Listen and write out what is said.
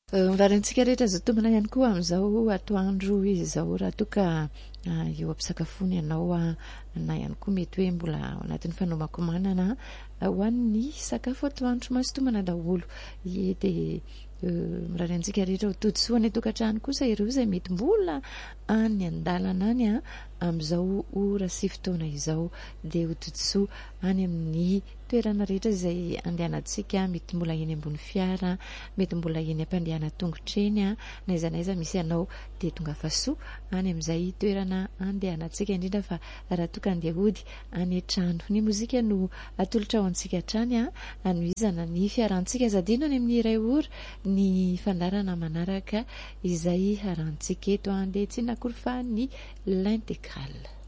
Mirarintsika rehetra zao tombona ihany koa amin'izao atoandro izao raha toka eo ampisakafoana ianao na ihany koa mety hoe mbola anatin'ny fanomakomanana ho an'ny sakafo atoandro mahasotomana daholo dia mirarintsika rehetra ho tontsoa ny tokantrano kosa ireo izay mety mbola any an-dalana any amin'izao ora sy fotoana izao dia ho tontsoa any amin'ny toerana rehetra izay andehanantsika, mety mbola eny ambony fiara, mety mbola eny am-pandehana tongotreny na iza na iza misy ianao dia tonga fasoa any amin'izay toerana andehanantsika, indrindra fa raha toka andeha hody any an-trano. Ny mozika no atolotra ao antsika hatrany anohizana ny fiarantsika zadino any amin'ny iray ora ny fandarana manaraka izay harantsika eto dia tsy nakory fa ny l'intégrale.